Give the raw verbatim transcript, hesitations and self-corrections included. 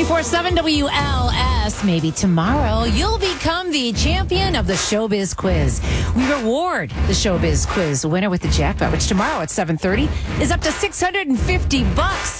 ninety-four seven W L S. Maybe tomorrow you'll become the champion of the Showbiz Quiz. We reward the Showbiz Quiz winner with the jackpot, which tomorrow at seven thirty is up to six hundred fifty bucks.